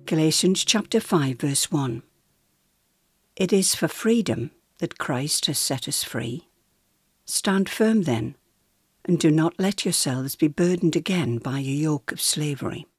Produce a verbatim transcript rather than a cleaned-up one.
Galatians chapter five verse one. It is for freedom that Christ has set us free. Stand firm then, and do not let yourselves be burdened again by a yoke of slavery.